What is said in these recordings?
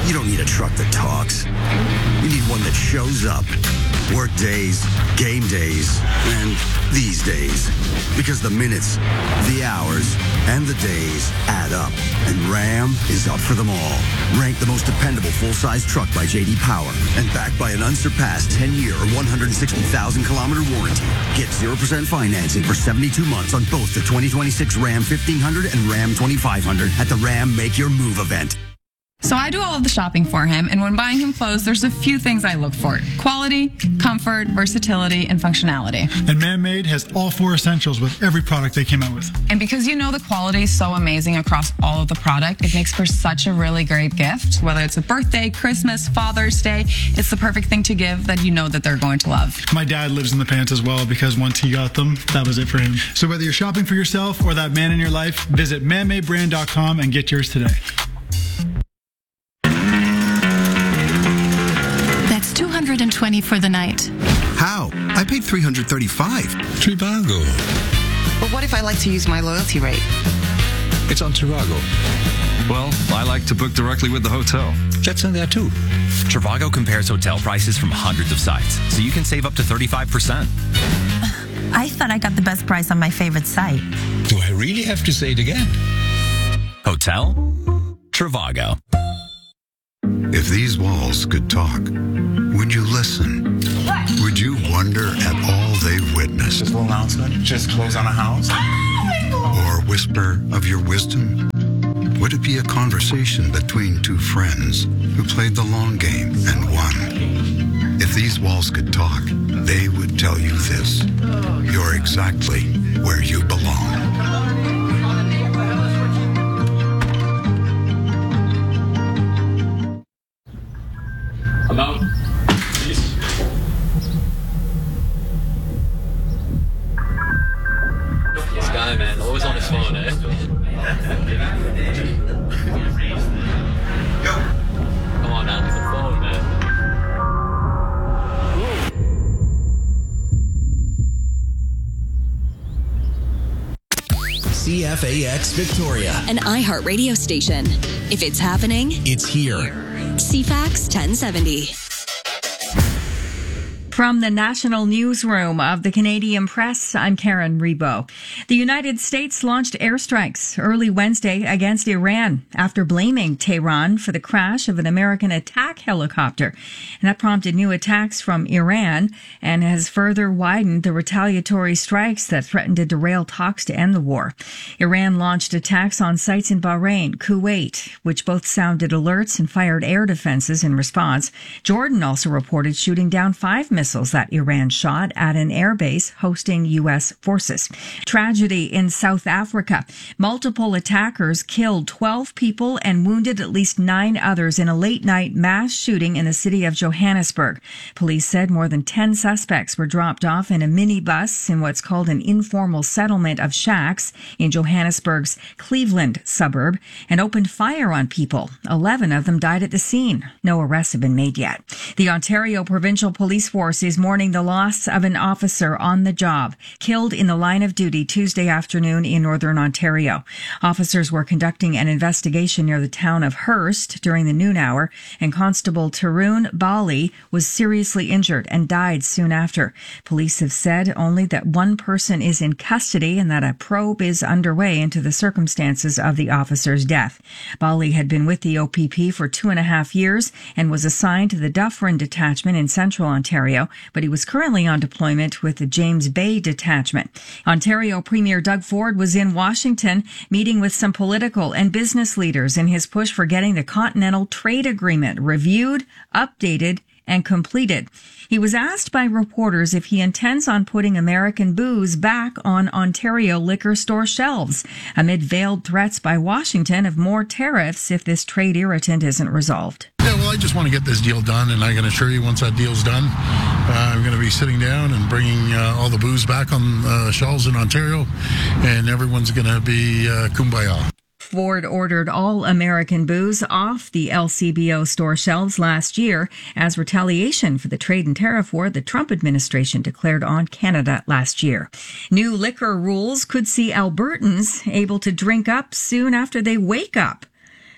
You don't need a truck that talks. You need one that shows up. Work days, game days, and these days. Because the minutes, the hours, and the days add up. And Ram is up for them all. Ranked the most dependable full-size truck by J.D. Power. And backed by an unsurpassed 10-year or 160,000-kilometer warranty. Get 0% financing for 72 months on both the 2026 Ram 1500 and Ram 2500 at the Ram Make Your Move event. So I do all of the shopping for him, and when buying him clothes, there's a few things I look for. Quality, comfort, versatility, and functionality. And Man-Made has all 4 essentials with every product they came out with. And because you know the quality is so amazing across all of the product, it makes for such a really great gift. Whether it's a birthday, Christmas, Father's Day, it's the perfect thing to give that you know that they're going to love. My dad lives in the pants as well because once he got them, that was it for him. So whether you're shopping for yourself or that man in your life, visit manmadebrand.com and get yours today. That's $220 for the night. How? I paid $335. Trivago. But what if I like to use my loyalty rate? It's on Trivago. Well, I like to book directly with the hotel. That's on there too. Trivago compares hotel prices from hundreds of sites, so you can save up to 35%. I thought I got the best price on my favorite site. Do I really have to say it again? Hotel? Trivago. If these walls could talk, would you listen? Would you wonder at all they've witnessed? Just a little announcement. Just close on a house. Or whisper of your wisdom? Would it be a conversation between two friends who played the long game and won? If these walls could talk, they would tell you this. You're exactly where you belong. About this guy, man, always on his phone, eh? Come on now, he's on the phone, man. CFAX Victoria, an iHeart radio station. If it's happening, it's here. CFAX 1070. From the National Newsroom of the Canadian Press, I'm Karen Rebo. The United States launched airstrikes early Wednesday against Iran after blaming Tehran for the crash of an American attack helicopter. And that prompted new attacks from Iran and has further widened the retaliatory strikes that threatened to derail talks to end the war. Iran launched attacks on sites in Bahrain, Kuwait, which both sounded alerts and fired air defenses in response. Jordan also reported shooting down 5 missiles that Iran shot at an airbase hosting U.S. forces. Tragedy in South Africa. Multiple attackers killed 12 people and wounded at least 9 others in a late-night mass shooting in the city of Johannesburg. Police said more than 10 suspects were dropped off in a minibus in what's called an informal settlement of shacks in Johannesburg's Cleveland suburb and opened fire on people. 11 of them died at the scene. No arrests have been made yet. The Ontario Provincial Police Force is mourning the loss of an officer on the job, killed in the line of duty Tuesday afternoon in Northern Ontario. Officers were conducting an investigation near the town of Hearst during the noon hour, and Constable Tarun Bali was seriously injured and died soon after. Police have said only that one person is in custody and that a probe is underway into the circumstances of the officer's death. Bali had been with the OPP for 2.5 years and was assigned to the Dufferin Detachment in Central Ontario, but he was currently on deployment with the James Bay Detachment. Ontario Premier Doug Ford was in Washington meeting with some political and business leaders in his push for getting the Continental Trade Agreement reviewed, updated, and completed. He was asked by reporters if he intends on putting American booze back on Ontario liquor store shelves, amid veiled threats by Washington of more tariffs if this trade irritant isn't resolved. Yeah, well, I just want to get this deal done, and I can assure you once that deal's done, I'm going to be sitting down and bringing all the booze back on shelves in Ontario, and everyone's going to be kumbaya. Ford ordered all American booze off the LCBO store shelves last year as retaliation for the trade and tariff war the Trump administration declared on Canada last year. New liquor rules could see Albertans able to drink up soon after they wake up.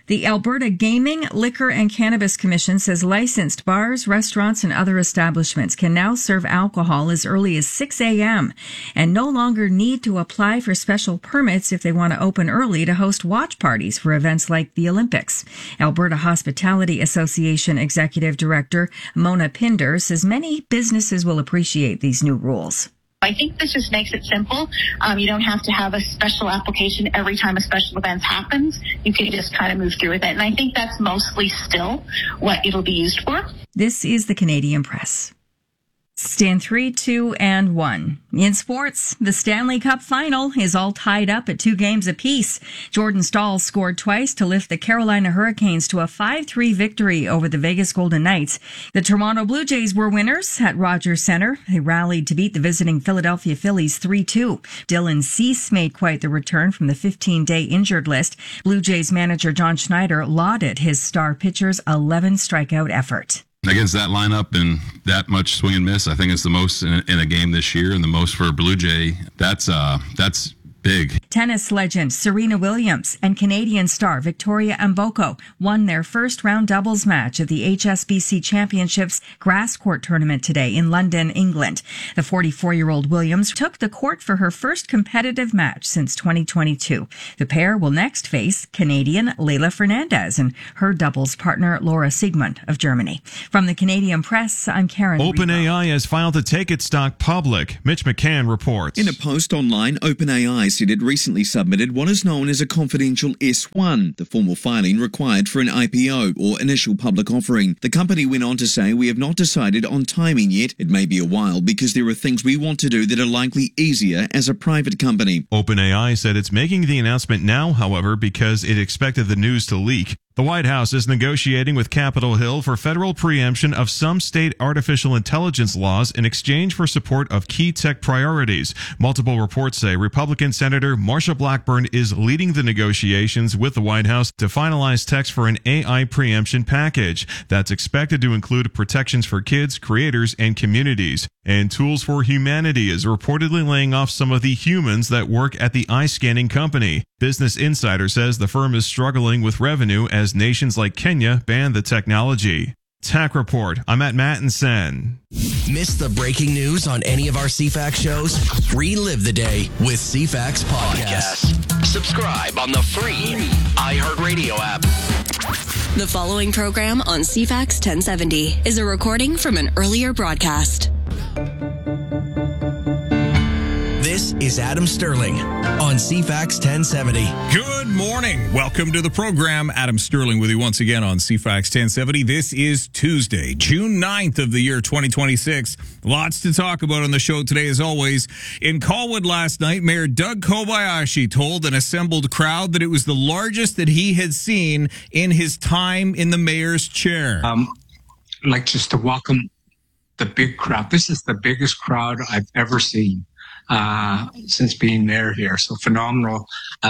The Alberta Gaming, Liquor and Cannabis Commission says licensed bars, restaurants, and other establishments can now serve alcohol as early as 6 a.m. and no longer need to apply for special permits if they want to open early to host watch parties for events like the Olympics. Alberta Hospitality Association Executive Director Mona Pinder says many businesses will appreciate these new rules. I think this just makes it simple. You don't have to have a special application every time a special event happens. You can just kind of move through with it. And I think that's mostly still what it'll be used for. This is the Canadian Press. Stand 3, 2, and 1. In sports, the Stanley Cup final is all tied up at 2 games apiece. Jordan Staal scored twice to lift the Carolina Hurricanes to a 5-3 victory over the Vegas Golden Knights. The Toronto Blue Jays were winners at Rogers Centre. They rallied to beat the visiting Philadelphia Phillies 3-2. Dylan Cease made quite the return from the 15-day injured list. Blue Jays manager John Schneider lauded his star pitcher's 11 strikeout effort. Against that lineup and that much swing and miss, I think it's the most in a game this year, and the most for a Blue Jay. That's big. Tennis legend Serena Williams and Canadian star Victoria Mboko won their first round doubles match of the HSBC Championships grass court tournament today in London, England. The 44-year-old Williams took the court for her first competitive match since 2022. The pair will next face Canadian Leila Fernandez and her doubles partner Laura Siegmund of Germany. From the Canadian Press, I'm Karen OpenAI has filed to take its stock public. Mitch McCann reports. In a post online, OpenAI said it recently submitted what is known as a confidential S-1, the formal filing required for an IPO or initial public offering. The company went on to say, "We have not decided on timing yet. It may be a while because there are things we want to do that are likely easier as a private company." OpenAI said it's making the announcement now, however, because it expected the news to leak. The White House is negotiating with Capitol Hill for federal preemption of some state artificial intelligence laws in exchange for support of key tech priorities. Multiple reports say Republican Senator Marsha Blackburn is leading the negotiations with the White House to finalize text for an AI preemption package that's expected to include protections for kids, creators, and communities. And Tools for Humanity is reportedly laying off some of the humans that work at the eye scanning company. Business Insider says the firm is struggling with revenue as nations like Kenya ban the technology. Tech Report. I'm at Mattinson. Miss the breaking news on any of our CFAX shows? Relive the day with CFAX Podcast. Subscribe on the free iHeartRadio app. The following program on CFAX 1070 is a recording from an earlier broadcast. This is Adam Sterling on CFAX 1070. Good morning. Welcome to the program. Adam Sterling with you once again on CFAX 1070. This is Tuesday, June 9th of the year 2026. Lots to talk about on the show today, as always. In Colwood last night, Mayor Doug Kobayashi told an assembled crowd that it was the largest that he had seen in his time in the mayor's chair. Like just to welcome the big crowd. This is the biggest crowd I've ever seen since being mayor here. So phenomenal.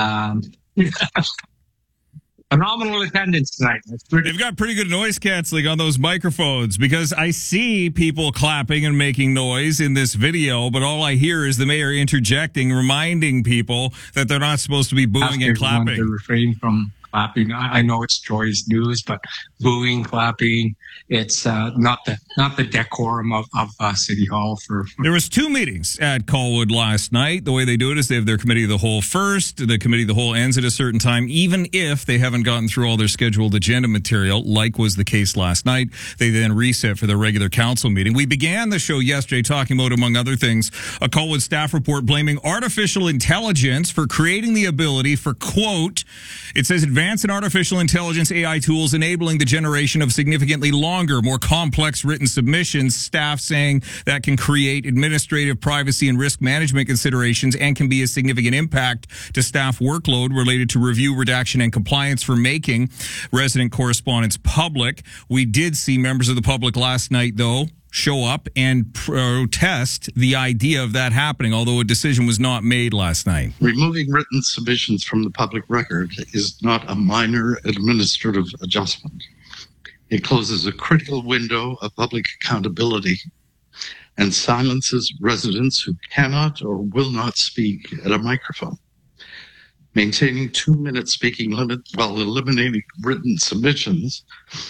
Phenomenal attendance tonight. They've got pretty good noise canceling on those microphones because I see people clapping and making noise in this video, but all I hear is the mayor interjecting, reminding people that they're not supposed to be booing and clapping. To refrain from clapping. I know it's joyous news, but booing, clapping, it's not the decorum of City Hall. There was 2 meetings at Colwood last night. The way they do it is they have their committee of the whole first. The committee of the whole ends at a certain time, even if they haven't gotten through all their scheduled agenda material, like was the case last night. They then reset for their regular council meeting. We began the show yesterday talking about, among other things, a Colwood staff report blaming artificial intelligence for creating the ability for, quote, it says advanced in artificial intelligence AI tools enabling the generation of significantly longer, more complex written submissions. Staff saying that can create administrative, privacy, and risk management considerations and can be a significant impact to staff workload related to review, redaction, and compliance for making resident correspondence public. We did see members of the public last night, though, show up and protest the idea of that happening, although a decision was not made last night. Removing written submissions from the public record is not a minor administrative adjustment. It closes a critical window of public accountability and silences residents who cannot or will not speak at a microphone. maintaining 2-minute speaking limit while eliminating written submissions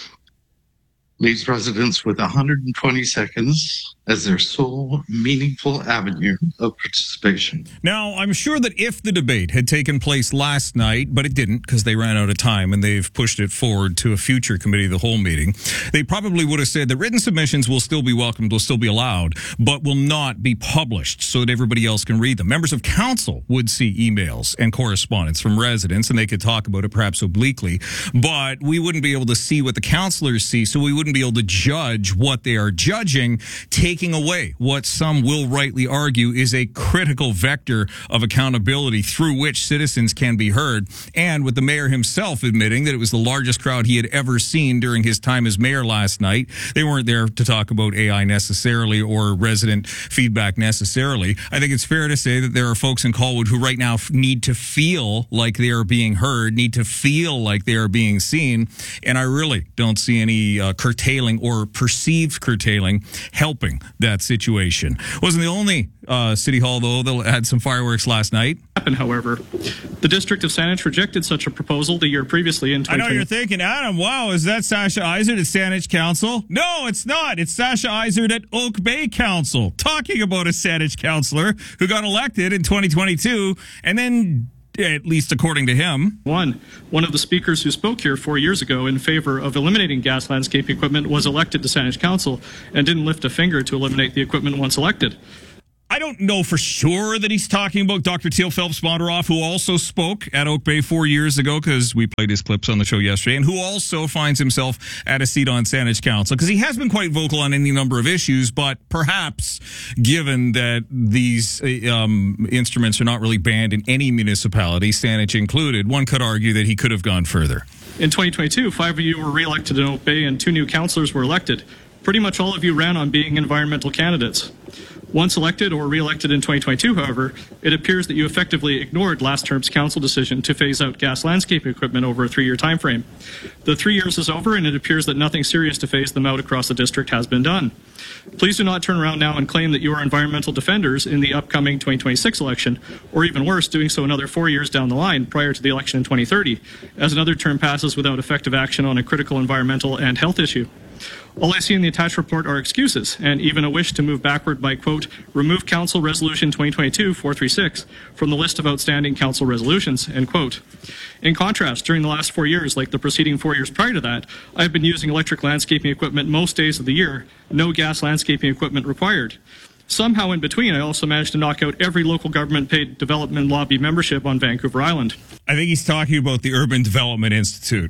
leaves residents with 120 seconds as their sole meaningful avenue of participation. Now, I'm sure that if the debate had taken place last night, but it didn't because they ran out of time and they've pushed it forward to a future committee of the whole meeting, they probably would have said that written submissions will still be welcomed, will still be allowed, but will not be published so that everybody else can read them. Members of council would see emails and correspondence from residents and they could talk about it perhaps obliquely, but we wouldn't be able to see what the councillors see, so we wouldn't be able to judge what they are judging, taking away what some will rightly argue is a critical vector of accountability through which citizens can be heard. And with the mayor himself admitting that it was the largest crowd he had ever seen during his time as mayor last night. They weren't there to talk about AI necessarily or resident feedback necessarily. I think it's fair to say that there are folks in Colwood who right now need to feel like they are being heard, need to feel like they are being seen. And I really don't see any curtailing or perceived curtailing helping that situation. Wasn't the only City Hall, though, that had some fireworks last night. However, the District of Saanich rejected such a proposal the year previously in 2020. I know you're thinking, Adam, wow, is that Sasha Izard at Saanich Council? No, it's not. It's Sasha Izard at Oak Bay Council, talking about a Saanich councillor who got elected in 2022 and then, at least according to him. One of the speakers who spoke here 4 years ago in favor of eliminating gas landscaping equipment was elected to Saanich Council and didn't lift a finger to eliminate the equipment once elected. I don't know for sure that he's talking about Dr. Teal Phelps-Bondaroff, who also spoke at Oak Bay 4 years ago, because we played his clips on the show yesterday, and who also finds himself at a seat on Saanich Council, because he has been quite vocal on any number of issues, but perhaps given that these instruments are not really banned in any municipality, Saanich included, one could argue that he could have gone further. In 2022, 5 of you were re-elected in Oak Bay and 2 new councillors were elected. Pretty much all of you ran on being environmental candidates. Once elected or re-elected in 2022, however, it appears that you effectively ignored last term's council decision to phase out gas landscaping equipment over a 3-year time frame. The 3 years is over, and it appears that nothing serious to phase them out across the district has been done. Please do not turn around now and claim that you are environmental defenders in the upcoming 2026 election, or even worse, doing so another 4 years down the line prior to the election in 2030, as another term passes without effective action on a critical environmental and health issue. All I see in the attached report are excuses and even a wish to move backward by, quote, remove Council Resolution 2022-436 from the list of outstanding Council resolutions, end quote. In contrast, during the last 4 years, like the preceding 4 years prior to that, I've been using electric landscaping equipment most days of the year, no gas landscaping equipment required. Somehow in between, I also managed to knock out every local government paid development lobby membership on Vancouver Island. I think he's talking about the Urban Development Institute.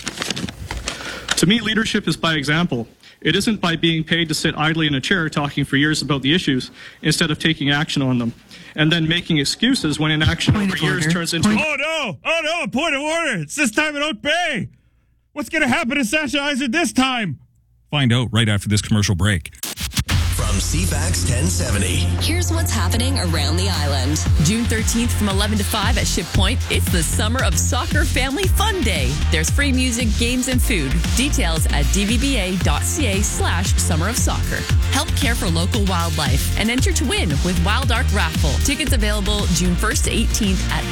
To me, leadership is by example. It isn't by being paid to sit idly in a chair talking for years about the issues instead of taking action on them, and then making excuses when inaction over years turns into... Oh no, point of order. It's this time at Oak Bay. What's going to happen to Sasha Izard this time? Find out right after this commercial break. From CFAX 1070. Here's what's happening around the island. June 13th from 11 to 5 at Ship Point. It's the Summer of Soccer Family Fun Day. There's free music, games, and food. Details at dvba.ca/Summer of Soccer. Help care for local wildlife and enter to win with Wild Ark Raffle. Tickets available June 1st to 18th at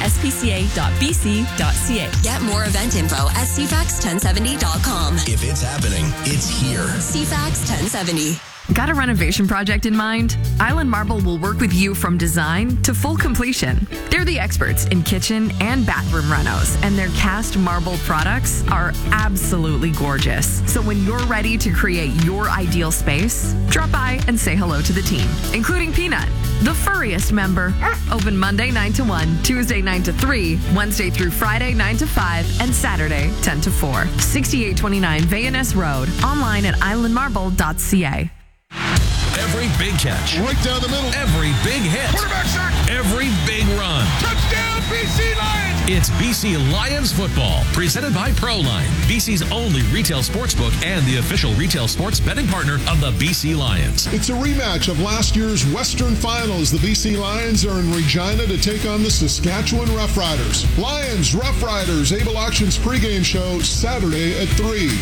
spca.bc.ca. Get more event info at cfax1070.com. If it's happening, it's here. CFAX 1070. Got a renovation project in mind? Island Marble will work with you from design to full completion. They're the experts in kitchen and bathroom renos, and their cast marble products are absolutely gorgeous. So when you're ready to create your ideal space, drop by and say hello to the team, including Peanut, the furriest member. Open Monday 9 to 1, Tuesday 9 to 3, Wednesday through Friday 9 to 5, and Saturday 10 to 4. 6829 Vayaness Road. Online at islandmarble.ca. Every big catch. Right down the middle. Every big hit. Quarterback sack. Every big run. Touchdown, BC Lions. It's BC Lions football, presented by Proline, BC's only retail sportsbook and the official retail sports betting partner of the BC Lions. It's a rematch of last year's Western Finals. The BC Lions are in Regina to take on the Saskatchewan Roughriders. Lions, Roughriders, Able Auctions pregame show Saturday at 3.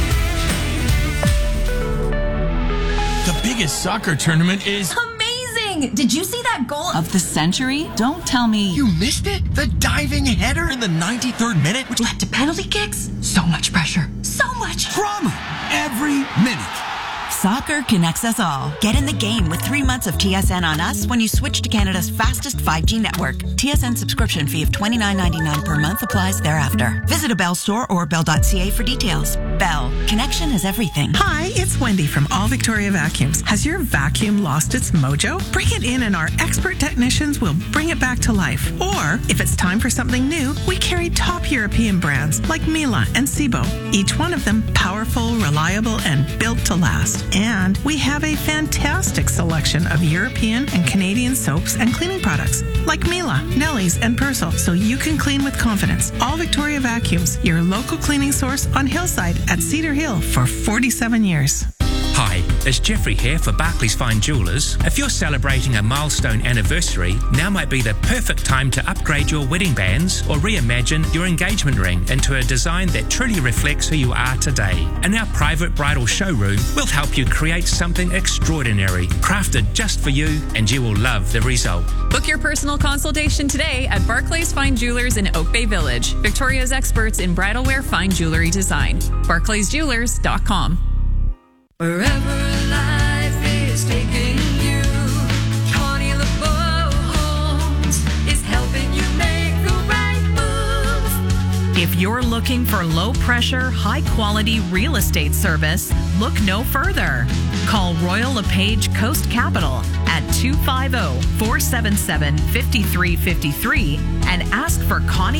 The biggest soccer tournament is amazing! amazing. Did you see that goal Of the century? Don't tell me. You missed it? The diving header in the 93rd minute, which led to penalty kicks? So much pressure. So much drama every minute. Soccer connects us all. Get in the game with 3 months of TSN on us when you switch to Canada's fastest 5G network. TSN subscription fee of $29.99 per month applies thereafter. Visit a Bell store or bell.ca for details. Bell. Connection is everything. Hi, it's Wendy from All Victoria Vacuums. Has your vacuum lost its mojo? Bring it in and our expert technicians will bring it back to life. Or, if it's time for something new, we carry top European brands like Miele and Sebo. Each one of them powerful, reliable, and built to last. And we have a fantastic selection of European and Canadian soaps and cleaning products like Miele, Nelly's, and Persil, so you can clean with confidence. All Victoria Vacuums, your local cleaning source on Hillside at Cedar Hill for 47 years. Hi, it's Jeffrey here for Barclays Fine Jewelers. If you're celebrating a milestone anniversary, now might be the perfect time to upgrade your wedding bands or reimagine your engagement ring into a design that truly reflects who you are today. In our private bridal showroom, we'll help you create something extraordinary, crafted just for you, and you will love the result. Book your personal consultation today at Barclays Fine Jewelers in Oak Bay Village, Victoria's experts in bridal wear fine jewelry design. BarclaysJewelers.com. Wherever life is taking you, Tawny LeBeau Homes is helping you make the right move. If you're looking for low-pressure, high-quality real estate service, look no further. Call Royal LePage Coast Capital at 250-477-5353 and ask for Connie